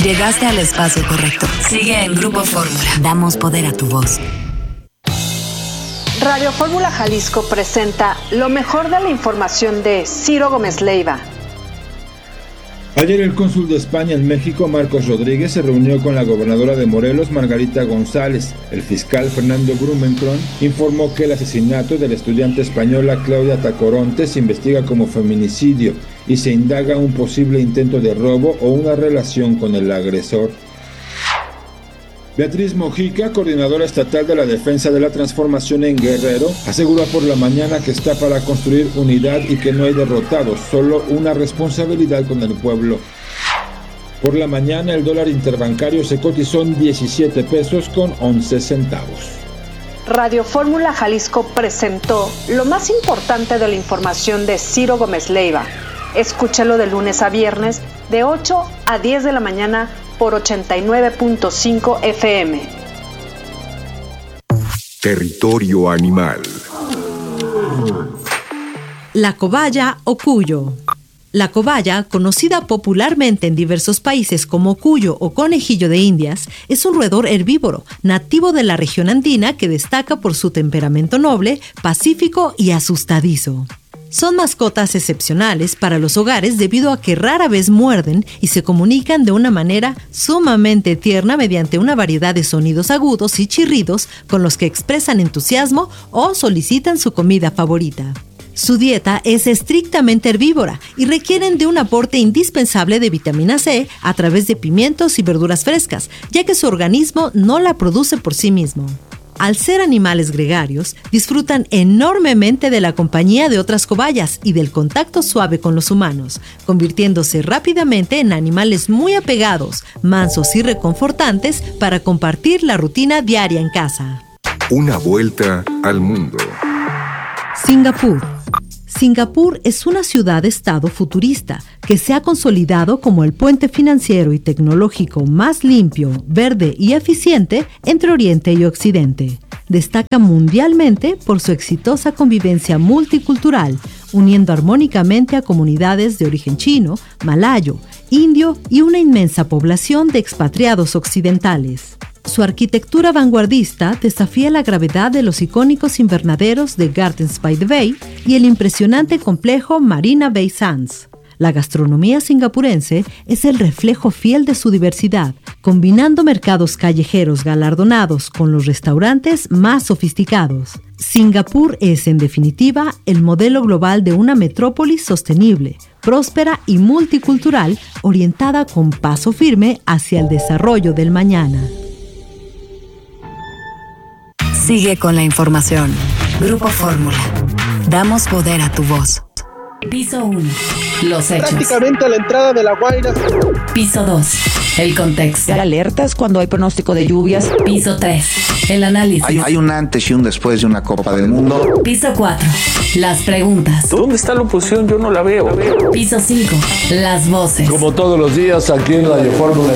Llegaste al espacio correcto. Sigue en Grupo Fórmula. Damos poder a tu voz. Radio Fórmula Jalisco presenta lo mejor de la información de Ciro Gómez Leiva. Ayer el cónsul de España en México, Marcos Rodríguez, se reunió con la gobernadora de Morelos, Margarita González. El fiscal Fernando Blumenkron informó que el asesinato de la estudiante española Claudia Tacoronte se investiga como feminicidio y se indaga un posible intento de robo o una relación con el agresor. Beatriz Mojica, coordinadora estatal de la Defensa de la Transformación en Guerrero, aseguró por la mañana que está para construir unidad y que no hay derrotados, solo una responsabilidad con el pueblo. Por la mañana el dólar interbancario se cotizó en 17 pesos con 11 centavos. Radio Fórmula Jalisco presentó lo más importante de la información de Ciro Gómez Leiva. Escúchalo de lunes a viernes de 8 a 10 de la mañana por 89.5 FM. Territorio animal. La cobaya o cuyo. La cobaya, conocida popularmente en diversos países como cuyo o conejillo de Indias, es un roedor herbívoro, nativo de la región andina que destaca por su temperamento noble, pacífico y asustadizo. Son mascotas excepcionales para los hogares debido a que rara vez muerden y se comunican de una manera sumamente tierna mediante una variedad de sonidos agudos y chirridos con los que expresan entusiasmo o solicitan su comida favorita. Su dieta es estrictamente herbívora y requieren de un aporte indispensable de vitamina C a través de pimientos y verduras frescas, ya que su organismo no la produce por sí mismo. Al ser animales gregarios, disfrutan enormemente de la compañía de otras cobayas y del contacto suave con los humanos, convirtiéndose rápidamente en animales muy apegados, mansos y reconfortantes para compartir la rutina diaria en casa. Una vuelta al mundo. Singapur. Singapur es una ciudad-estado futurista que se ha consolidado como el puente financiero y tecnológico más limpio, verde y eficiente entre Oriente y Occidente. Destaca mundialmente por su exitosa convivencia multicultural, uniendo armónicamente a comunidades de origen chino, malayo, indio y una inmensa población de expatriados occidentales. Su arquitectura vanguardista desafía la gravedad de los icónicos invernaderos de Gardens by the Bay y el impresionante complejo Marina Bay Sands. La gastronomía singapurense es el reflejo fiel de su diversidad, combinando mercados callejeros galardonados con los restaurantes más sofisticados. Singapur es, en definitiva, el modelo global de una metrópolis sostenible, próspera y multicultural, orientada con paso firme hacia el desarrollo del mañana. Sigue con la información. Grupo Fórmula. Damos poder a tu voz. Piso 1. Los hechos. Prácticamente a la entrada de La Guaira. Piso 2. El contexto. Alertas cuando hay pronóstico de lluvias. Piso 3. El análisis. Hay un antes y un después de una Copa del Mundo. Piso 4. Las preguntas. ¿Dónde está la oposición? Yo no la veo. Piso 5. Las voces. Como todos los días aquí en Radio Fórmula.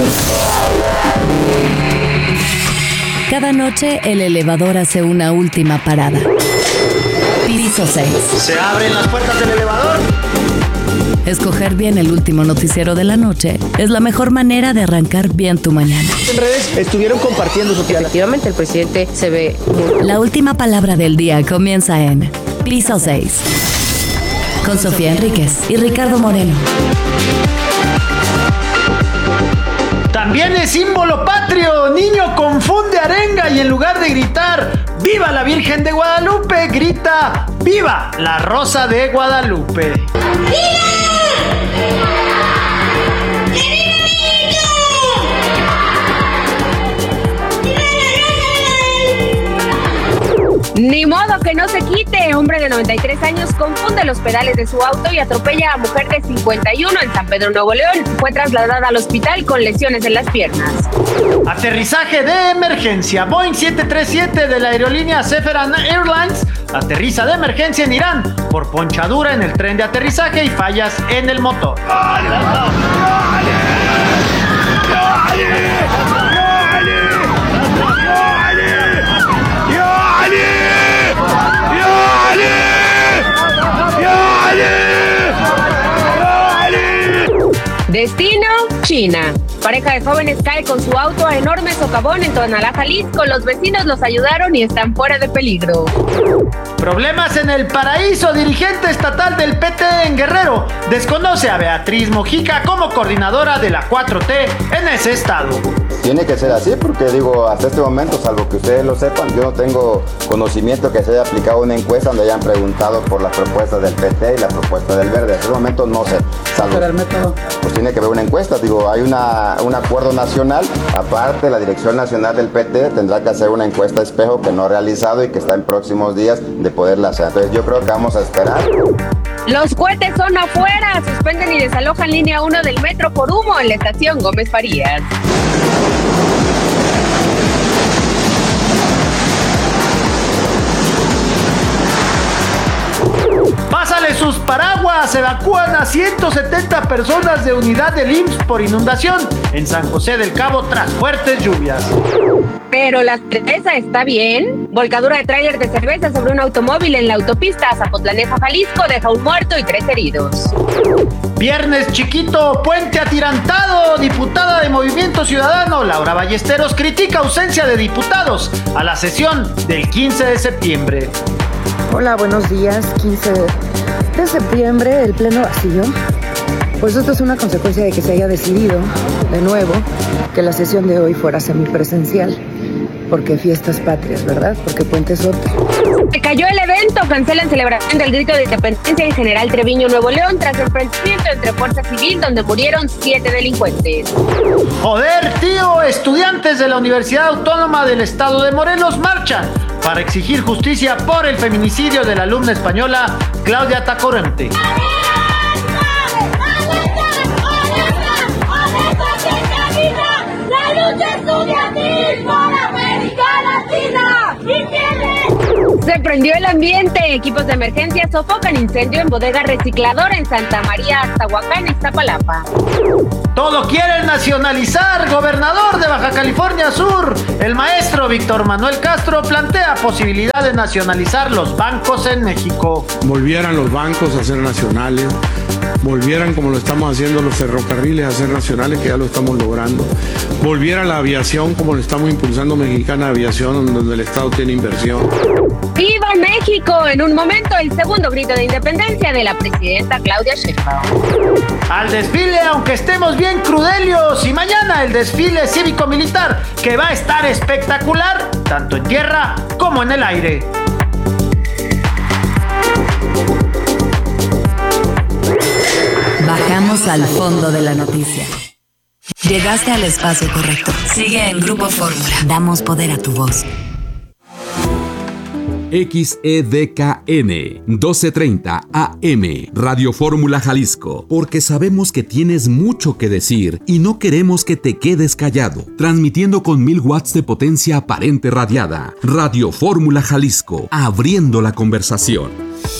Cada noche el elevador hace una última parada. Piso 6. Se abren las puertas del elevador. Escoger bien el último noticiero de la noche es la mejor manera de arrancar bien tu mañana. En redes estuvieron compartiendo su piano. Efectivamente, el presidente se ve muy... La última palabra del día comienza en Piso 6. Con Sofía Enríquez y Ricardo Moreno. También es símbolo patrio. Niño confunde arenga y en lugar de gritar ¡Viva la Virgen de Guadalupe!, grita ¡Viva la Rosa de Guadalupe! Ni modo que no se quite. Hombre de 93 años confunde los pedales de su auto y atropella a mujer de 51 en San Pedro, Nuevo León. Fue trasladada al hospital con lesiones en las piernas. Aterrizaje de emergencia. Boeing 737 de la aerolínea Seferan Airlines aterriza de emergencia en Irán por ponchadura en el tren de aterrizaje y fallas en el motor. Destino China. Pareja de jóvenes cae con su auto a enorme socavón en Tonalá, Jalisco. Los vecinos los ayudaron y están fuera de peligro. Problemas en El Paraíso. Dirigente estatal del PT en Guerrero desconoce a Beatriz Mojica como coordinadora de la 4T en ese estado. Tiene que ser así porque hasta este momento, salvo que ustedes lo sepan, yo no tengo conocimiento que se haya aplicado una encuesta donde hayan preguntado por las propuestas del PT y la propuesta del Verde. Hasta este momento no sé, salvo. Pues tiene que haber una encuesta, hay un acuerdo nacional, aparte la Dirección Nacional del PT tendrá que hacer una encuesta espejo que no ha realizado y que está en próximos días de poderla hacer. Entonces yo creo que vamos a esperar. Los cohetes son afuera. Suspenden y desalojan línea 1 del metro por humo en la estación Gómez Farías. ¡Pásale sus paraguas! Evacúan a 170 personas de unidad del IMSS por inundación en San José del Cabo tras fuertes lluvias. Pero la cerveza está bien. Volcadura de tráiler de cerveza sobre un automóvil en la autopista Zapotlanejo, Jalisco deja un muerto y 3 heridos. Viernes chiquito, puente atirantado. Diputada de Movimiento Ciudadano, Laura Ballesteros, critica ausencia de diputados a la sesión del 15 de septiembre. Hola, buenos días. 15 de septiembre, el pleno vacío. Pues esto es una consecuencia de que se haya decidido, de nuevo, que la sesión de hoy fuera semipresencial. Porque fiestas patrias, ¿verdad? Porque Puente es otro. Se cayó el evento, cancelan celebración del grito de independencia en General Treviño, Nuevo León, tras enfrentamiento entre Fuerza Civil, donde murieron 7 delincuentes. Joder, tío, estudiantes de la Universidad Autónoma del Estado de Morelos marchan para exigir justicia por el feminicidio de la alumna española Claudia Tacorente. ¡La lucha estudiantil por América Latina! Se prendió el ambiente. Equipos de emergencia sofocan incendio en bodega recicladora en Santa María, Aztahuacán, Iztapalapa. Todo quieren nacionalizar. Gobernador de Baja California Sur, el maestro Víctor Manuel Castro, plantea posibilidad de nacionalizar los bancos en México. Volvieran los bancos a ser nacionales, volvieran como lo estamos haciendo los ferrocarriles a ser nacionales, que ya lo estamos logrando, volviera la aviación como lo estamos impulsando Mexicana Aviación, donde el Estado tiene inversión. ¡Viva México! En un momento, el segundo grito de independencia de la presidenta Claudia Sheinbaum. Al desfile, aunque estemos bien crudelios, y mañana el desfile cívico-militar, que va a estar espectacular, tanto en tierra como en el aire. Bajamos al fondo de la noticia. Llegaste al espacio correcto. Sigue en Grupo Fórmula. Damos poder a tu voz. XEDKN 1230 AM Radio Fórmula Jalisco, porque sabemos que tienes mucho que decir y no queremos que te quedes callado. Transmitiendo con 1000 watts de potencia aparente radiada. Radio Fórmula Jalisco, abriendo la conversación.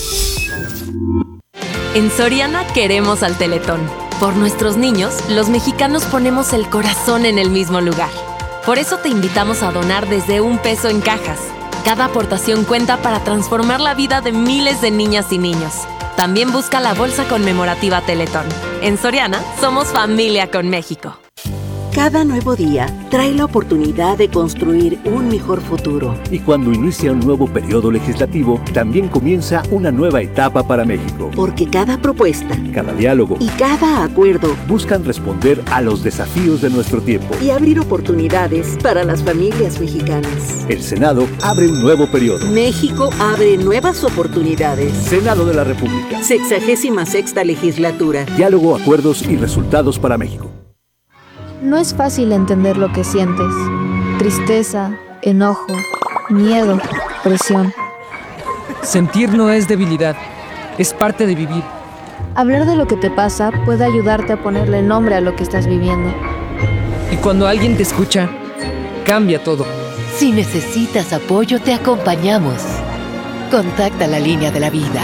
En Soriana queremos al Teletón. Por nuestros niños, los mexicanos ponemos el corazón en el mismo lugar. Por eso te invitamos a donar desde $1 en cajas. Cada aportación cuenta para transformar la vida de miles de niñas y niños. También busca la bolsa conmemorativa Teletón. En Soriana, somos familia con México. Cada nuevo día trae la oportunidad de construir un mejor futuro. Y cuando inicia un nuevo periodo legislativo, también comienza una nueva etapa para México. Porque cada propuesta, cada diálogo y cada acuerdo buscan responder a los desafíos de nuestro tiempo y abrir oportunidades para las familias mexicanas. El Senado abre un nuevo periodo. México abre nuevas oportunidades. Senado de la República. 66ª legislatura. Diálogo, acuerdos y resultados para México. No es fácil entender lo que sientes. Tristeza, enojo, miedo, presión. Sentir no es debilidad, es parte de vivir. Hablar de lo que te pasa puede ayudarte a ponerle nombre a lo que estás viviendo. Y cuando alguien te escucha, cambia todo. Si necesitas apoyo, te acompañamos. Contacta la línea de la vida.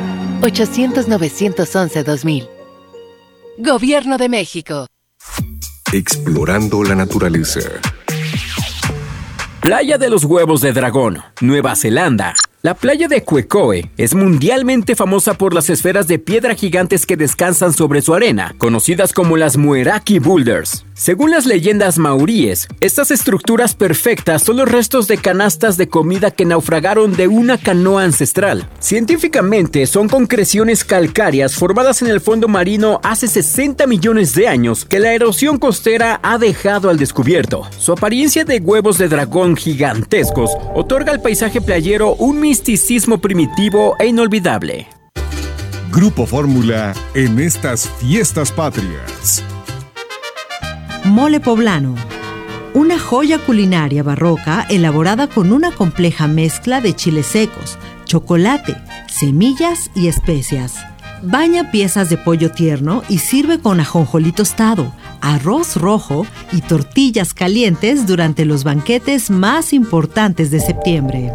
800-911-2000. Gobierno de México. Explorando la naturaleza. Playa de los Huevos de Dragón, Nueva Zelanda. La playa de Cuecoe es mundialmente famosa por las esferas de piedra gigantes que descansan sobre su arena, conocidas como las Mueraki Boulders. Según las leyendas maoríes, estas estructuras perfectas son los restos de canastas de comida que naufragaron de una canoa ancestral. Científicamente, son concreciones calcáreas formadas en el fondo marino hace 60 millones de años que la erosión costera ha dejado al descubierto. Su apariencia de huevos de dragón gigantescos otorga al paisaje playero un misticismo primitivo e inolvidable. Grupo Fórmula en estas fiestas patrias. Mole poblano. Una joya culinaria barroca elaborada con una compleja mezcla de chiles secos, chocolate, semillas y especias. Baña piezas de pollo tierno y sirve con ajonjolí tostado, arroz rojo y tortillas calientes durante los banquetes más importantes de septiembre.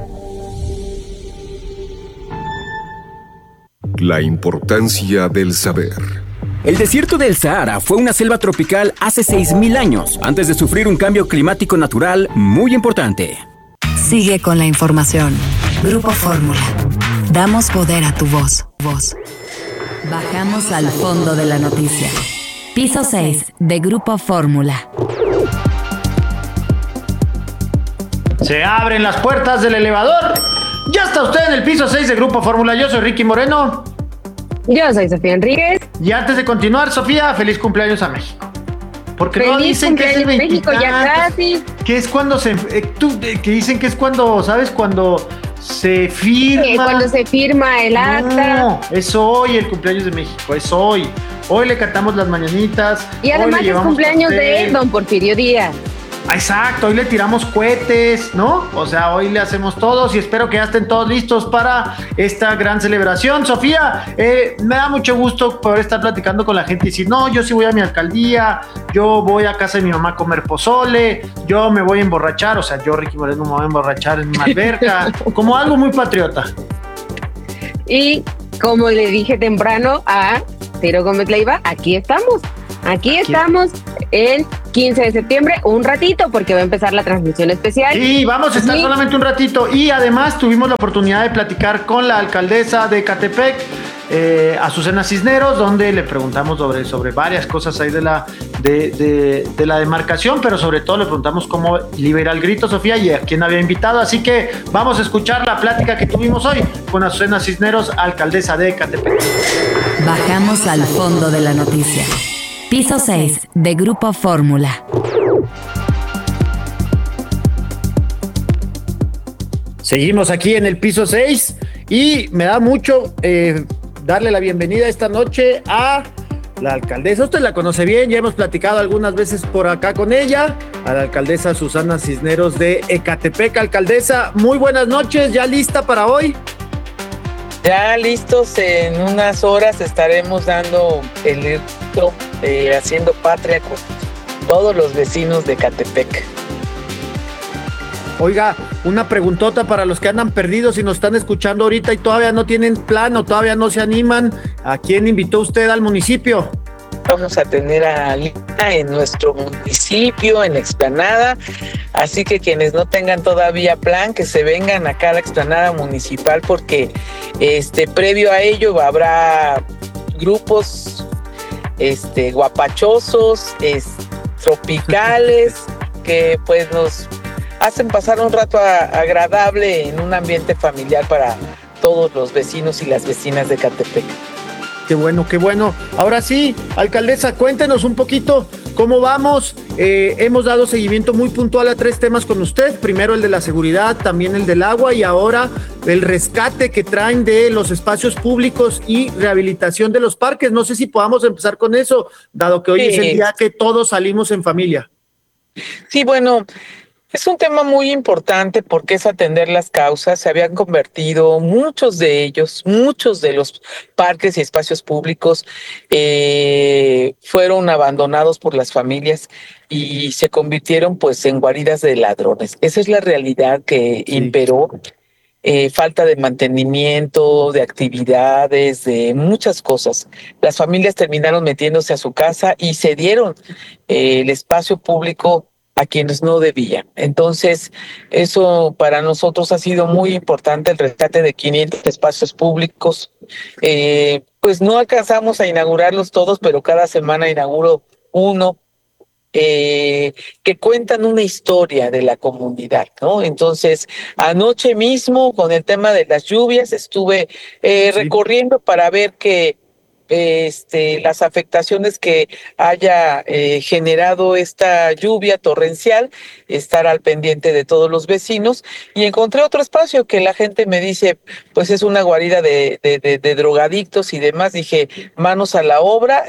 La importancia del saber. El desierto del Sahara fue una selva tropical hace 6.000 años, antes de sufrir un cambio climático natural muy importante. Sigue con la información. Grupo Fórmula. Damos poder a tu voz. Bajamos al fondo de la noticia. Piso 6 de Grupo Fórmula. Se abren las puertas del elevador. Ya está usted en el piso 6 de Grupo Fórmula. Yo soy Ricky Moreno. Yo soy Sofía Enríquez. Y antes de continuar, Sofía, feliz cumpleaños a México. Porque feliz no dicen que es el 20 México, ya casi. Que es cuando que dicen que es cuando, ¿sabes? Cuando se firma. Cuando se firma el acta. No, es hoy el cumpleaños de México, es hoy. Hoy le cantamos las mañanitas. Y además es cumpleaños de don Porfirio Díaz. Exacto, hoy le tiramos cohetes, ¿no? O sea, hoy le hacemos todos y espero que ya estén todos listos para esta gran celebración. Sofía, me da mucho gusto poder estar platicando con la gente y decir, no, yo sí voy a mi alcaldía, yo voy a casa de mi mamá a comer pozole, yo me voy a emborrachar, o sea, yo, Ricky Moreno, me voy a emborrachar en una alberca, como algo muy patriota. Y como le dije temprano a Ciro Gómez Leiva, aquí estamos en 15 de septiembre, un ratito, porque va a empezar la transmisión especial. Sí, vamos a estar solamente un ratito. Y además tuvimos la oportunidad de platicar con la alcaldesa de Ecatepec, Azucena Cisneros, donde le preguntamos sobre varias cosas ahí de la demarcación, pero sobre todo le preguntamos cómo libera el grito, Sofía, y a quién había invitado. Así que vamos a escuchar la plática que tuvimos hoy con Azucena Cisneros, alcaldesa de Ecatepec. Bajamos al fondo de la noticia. Piso 6 de Grupo Fórmula. Seguimos aquí en el piso 6 y me da mucho darle la bienvenida esta noche a la alcaldesa. Usted la conoce bien, ya hemos platicado algunas veces por acá con ella, a la alcaldesa Susana Cisneros de Ecatepec. Alcaldesa, muy buenas noches, ¿ya lista para hoy? Ya listos, en unas horas estaremos dando el grito, haciendo patria con todos los vecinos de Ecatepec. Oiga, una preguntota para los que andan perdidos y nos están escuchando ahorita y todavía no tienen plan o todavía no se animan. ¿A quién invitó usted al municipio? Vamos a tener a Lina en nuestro municipio, en la explanada, así que quienes no tengan todavía plan, que se vengan acá a la explanada municipal, porque previo a ello habrá grupos guapachosos, tropicales, que pues nos hacen pasar un rato agradable en un ambiente familiar para todos los vecinos y las vecinas de Ecatepec. Qué bueno, qué bueno. Ahora sí, alcaldesa, cuéntenos un poquito cómo vamos. Hemos dado seguimiento muy puntual a 3 temas con usted. Primero el de la seguridad, también el del agua y ahora el rescate que traen de los espacios públicos y rehabilitación de los parques. No sé si podamos empezar con eso, dado que hoy es el día que todos salimos en familia. Sí, bueno, es un tema muy importante porque es atender las causas. Se habían convertido muchos de los parques y espacios públicos fueron abandonados por las familias y se convirtieron pues en guaridas de ladrones. Esa es la realidad que imperó. Falta de mantenimiento, de actividades, de muchas cosas. Las familias terminaron metiéndose a su casa y cedieron el espacio público a quienes no debían. Entonces, eso para nosotros ha sido muy importante, el rescate de 500 espacios públicos. Pues no alcanzamos a inaugurarlos todos, pero cada semana inauguro uno, que cuentan una historia de la comunidad, ¿no? Entonces, anoche mismo, con el tema de las lluvias, estuve recorriendo para ver que las afectaciones que haya generado esta lluvia torrencial, estar al pendiente de todos los vecinos, y encontré otro espacio que la gente me dice, pues es una guarida de drogadictos y demás. Dije, manos a la obra,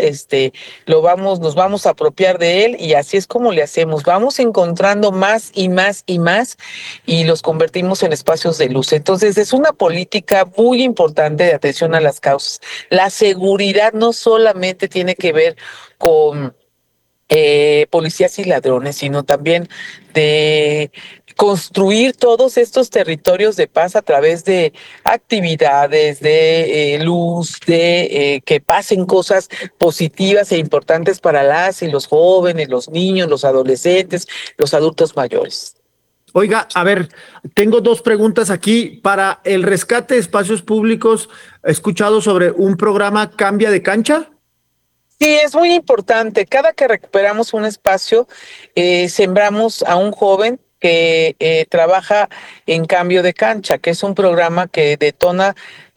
nos vamos a apropiar de él, y así es como le hacemos, vamos encontrando más y más y más, y los convertimos en espacios de luz. Entonces es una política muy importante de atención a las causas. La seguridad no solamente tiene que ver con policías y ladrones, sino también de construir todos estos territorios de paz a través de actividades, de luz, de que pasen cosas positivas e importantes para las y los jóvenes, los niños, los adolescentes, los adultos mayores. Oiga, a ver, tengo dos preguntas aquí. Para el rescate de espacios públicos, ¿he escuchado sobre un programa Cambia de Cancha? Sí, es muy importante. Cada que recuperamos un espacio, sembramos a un joven que trabaja en Cambio de Cancha, que es un programa que detona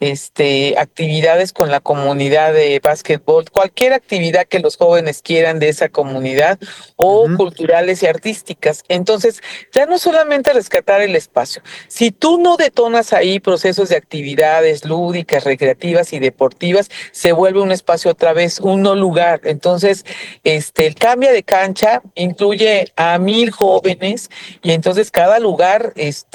actividades con la comunidad de básquetbol, cualquier actividad que los jóvenes quieran de esa comunidad, o culturales y artísticas. Entonces, ya no solamente rescatar el espacio. Si tú no detonas ahí procesos de actividades lúdicas, recreativas y deportivas, se vuelve un espacio otra vez, un no lugar. Entonces, el Cambia de Cancha incluye a 1,000 jóvenes, y entonces cada lugar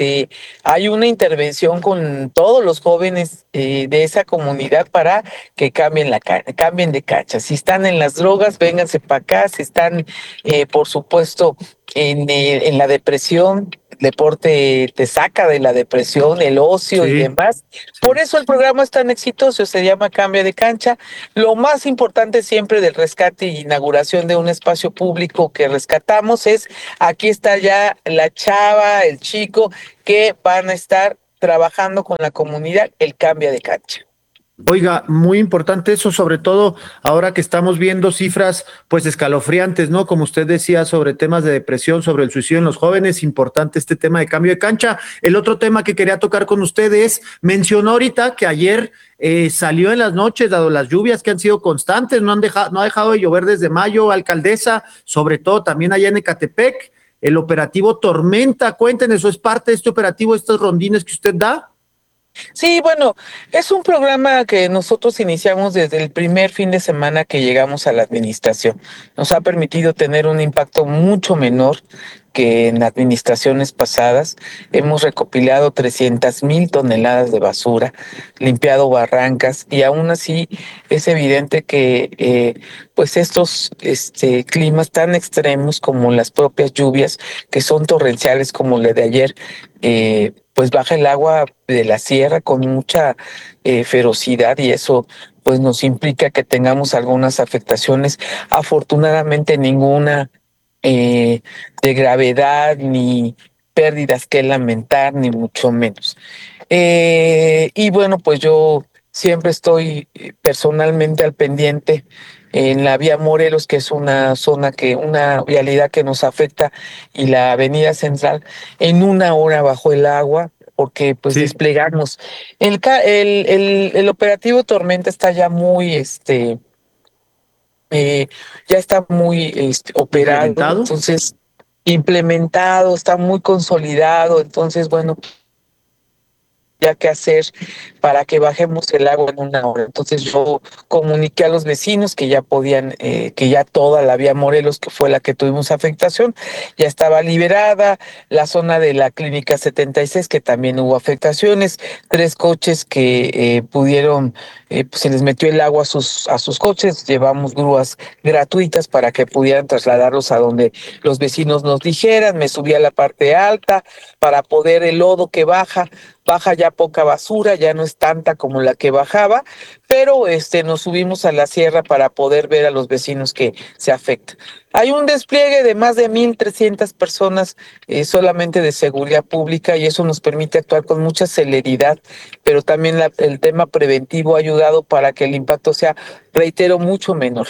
hay una intervención con todos los jóvenes de esa comunidad para que cambien de cancha. Si están en las drogas, vénganse para acá. Si están, por supuesto, en la depresión, el deporte te saca de la depresión, el ocio y demás. Por eso el programa es tan exitoso, se llama Cambia de Cancha. Lo más importante siempre del rescate e inauguración de un espacio público que rescatamos es, aquí está ya la chava, el chico, que van a estar trabajando con la comunidad el Cambia de Cancha. Oiga, muy importante eso, sobre todo ahora que estamos viendo cifras pues escalofriantes, ¿no? Como usted decía, sobre temas de depresión, sobre el suicidio en los jóvenes, importante este tema de Cambio de Cancha. El otro tema que quería tocar con ustedes, mencionó ahorita que ayer salió en las noches, dado las lluvias que han sido constantes, no ha dejado de llover desde mayo, alcaldesa, sobre todo también allá en Ecatepec, el operativo Tormenta. Cuéntenos, ¿eso es parte de este operativo, estos rondines que usted da? Sí, bueno, es un programa que nosotros iniciamos desde el primer fin de semana que llegamos a la administración. Nos ha permitido tener un impacto mucho menor que en administraciones pasadas. Hemos recopilado 300,000 toneladas de basura, limpiado barrancas, y aún así es evidente que pues estos climas tan extremos como las propias lluvias, que son torrenciales como la de ayer, pues baja el agua de la sierra con mucha ferocidad, y eso pues nos implica que tengamos algunas afectaciones. Afortunadamente ninguna de gravedad, ni pérdidas que lamentar, ni mucho menos. Y bueno, pues yo siempre estoy personalmente al pendiente en la vía Morelos, que es una vialidad que nos afecta, y la avenida central, en 1 hora bajo el agua, porque pues desplegamos. El operativo Tormenta está ya muy ya está muy operado, entonces implementado, está muy consolidado. Entonces, bueno, ya que hacer para que bajemos el agua en 1 hora. Entonces yo comuniqué a los vecinos que ya podían, que ya toda la vía Morelos, que fue la que tuvimos afectación, ya estaba liberada. La zona de la Clínica 76, que también hubo afectaciones. 3 coches que pudieron, pues se les metió el agua a sus coches. Llevamos grúas gratuitas para que pudieran trasladarlos a donde los vecinos nos dijeran. Me subí a la parte alta para poder, el lodo que baja ya poca basura, ya no es tanta como la que bajaba, pero nos subimos a la sierra para poder ver a los vecinos que se afectan. Hay un despliegue de más de 1,300 personas solamente de seguridad pública y eso nos permite actuar con mucha celeridad, pero también el tema preventivo ha ayudado para que el impacto sea, reitero, mucho menor.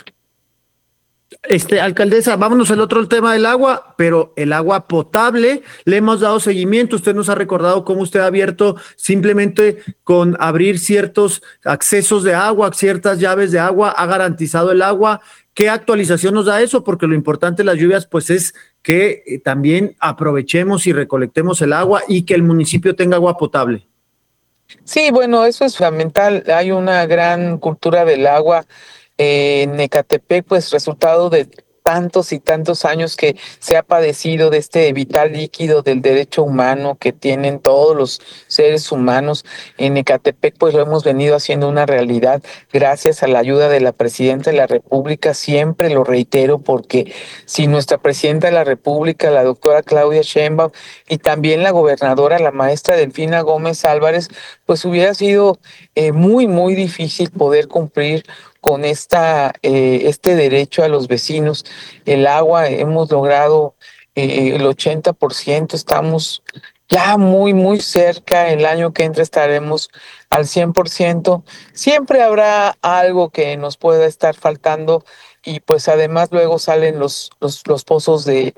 Alcaldesa, vámonos al otro tema del agua, pero el agua potable, le hemos dado seguimiento, usted nos ha recordado cómo usted ha abierto simplemente con abrir ciertos accesos de agua, ciertas llaves de agua, ha garantizado el agua. ¿Qué actualización nos da eso? Porque lo importante de las lluvias pues es que también aprovechemos y recolectemos el agua y que el municipio tenga agua potable. Sí, bueno, eso es fundamental, hay una gran cultura del agua. En Ecatepec, pues resultado de tantos y tantos años que se ha padecido de este vital líquido del derecho humano que tienen todos los seres humanos. En Ecatepec, pues lo hemos venido haciendo una realidad gracias a la ayuda de la Presidenta de la República, siempre lo reitero, porque si nuestra Presidenta de la República, la doctora Claudia Sheinbaum, y también la gobernadora, la maestra Delfina Gómez Álvarez, pues hubiera sido muy, muy difícil poder cumplir con este derecho a los vecinos. El agua, hemos logrado el 80%, estamos ya muy, muy cerca, el año que entra estaremos al 100%. Siempre habrá algo que nos pueda estar faltando y pues además luego salen los pozos de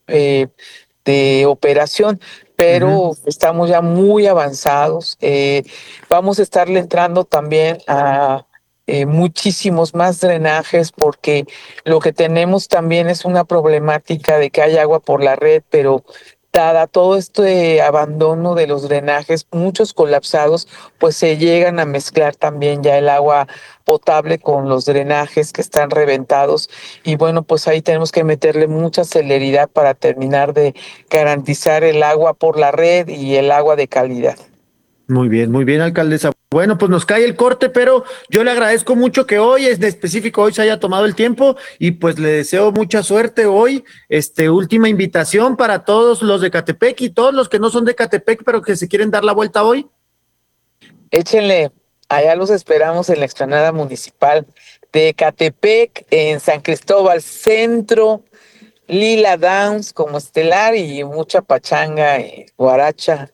operación, pero estamos ya muy avanzados. Vamos a estarle entrando también a muchísimos más drenajes, porque lo que tenemos también es una problemática de que hay agua por la red, pero dada todo este abandono de los drenajes, muchos colapsados, pues se llegan a mezclar también ya el agua potable con los drenajes que están reventados, y bueno, pues ahí tenemos que meterle mucha celeridad para terminar de garantizar el agua por la red y el agua de calidad. Muy bien, alcaldesa. Bueno, pues nos cae el corte, pero yo le agradezco mucho que hoy, en específico, hoy se haya tomado el tiempo y pues le deseo mucha suerte hoy. Última invitación para todos los de Ecatepec y todos los que no son de Ecatepec, pero que se quieren dar la vuelta hoy. Échenle, allá los esperamos en la explanada municipal de Ecatepec, en San Cristóbal Centro, Lila Downs como estelar y mucha pachanga, guaracha,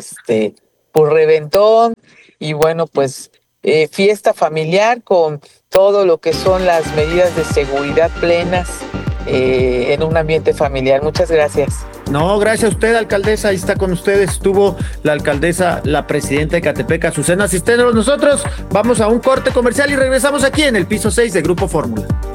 por reventón, y bueno, pues fiesta familiar con todo lo que son las medidas de seguridad plenas en un ambiente familiar. Muchas gracias. No, gracias a usted, alcaldesa. Ahí está con ustedes, estuvo la alcaldesa, la presidenta de Ecatepec, Azucena Cisneros. Nosotros vamos a un corte comercial y regresamos aquí en el piso 6 de Grupo Fórmula.